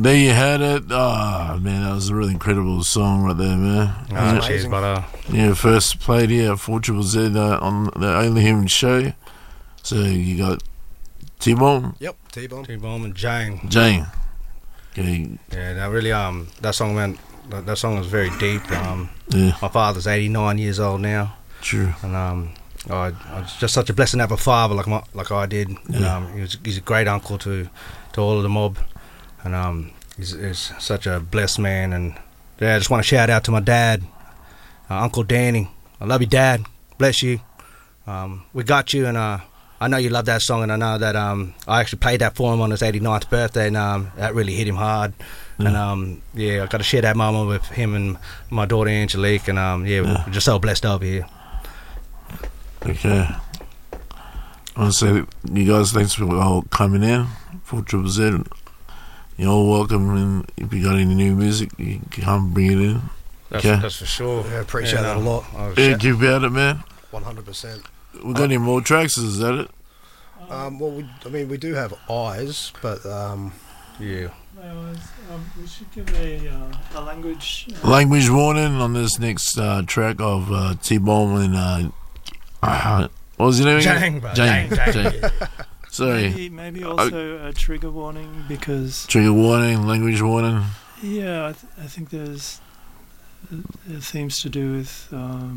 there you had it. Oh, man, that was a really incredible song right there, man. Cheers, brother. Yeah, first played here at 4 Z on the Only Human Show. So you got T-Bone? Yep, T-Bone. T-Bone and Jane. Okay. Yeah, that really, that song, man, that song was very deep. Yeah. My father's 89 years old now. True. And it's just such a blessing to have a father like I did. Yeah. And he's a great uncle to all of the mob. And he's such a blessed man. And yeah, I just want to shout out to my dad, Uncle Danny. I love you, Dad. Bless you. We got you, and I know you love that song, and I know that I actually played that for him on his 89th birthday, and that really hit him hard. Yeah. And I got to share that moment with him and my daughter Angelique, and we're just so blessed over here. Okay. I want to say, you guys, thanks for all coming in. 4 Z. You're all welcome, and if you got any new music, you can come bring it in. That's for sure. Yeah, appreciate that a lot. Yeah, keep at it, man. 100%. We got any more tracks? Is that it? Well, we do have Eyes, but yeah. We should give a language Language warning on this next track of T-Bone and what was your name again? Jane. Sorry. Maybe also a trigger warning, because Trigger warning, language warning. yeah, I think there's themes to do with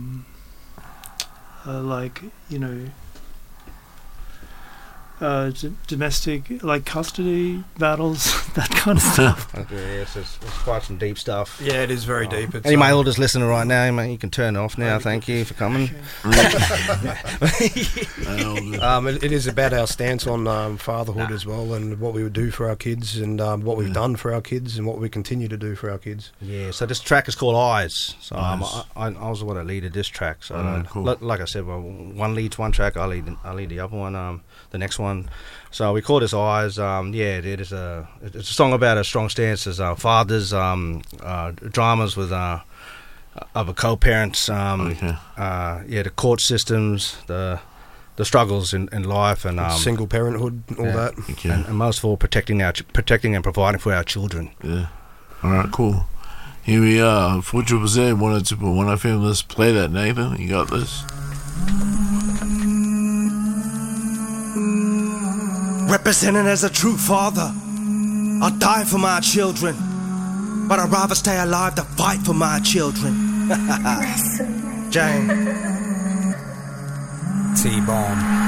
like, you know, domestic, like custody battles, that kind of stuff. Okay, yes, it's quite some deep stuff. yeah, it is very deep. It's, Any of my elders listening right now, mate, you can turn it off now. Thank you for coming. it is about our stance on fatherhood as well, and what we would do for our kids, and what we've done for our kids, and what we continue to do for our kids. Yeah, so this track is called Eyes. So Eyes. I was the one that leaded this track. So Cool. like I said, well, one leads one track, I lead the other one, the next one. So we call this Eyes. It's a song about a strong stance as fathers, dramas with other co-parents, the court systems, the struggles in life, and Single parenthood, all that. Okay. and most of all protecting and providing for our children. Yeah. All right, cool. Here we are. 4 Z 102.1 FM. Let's play that, Nathan. You got this. Representing as a true father, I'll die for my children, but I'd rather stay alive to fight for my children. Jane. T-Bone.